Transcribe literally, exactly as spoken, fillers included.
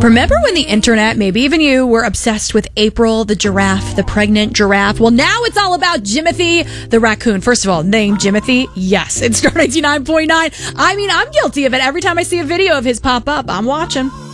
Remember when the internet, maybe even you, were obsessed with April, the giraffe, the pregnant giraffe? Well, now it's all about Jimothy, the raccoon. First of all, name Jimothy? Yes, it's Star ninety-nine point nine. I mean, I'm guilty of it. Every time I see a video of his pop up, I'm watching.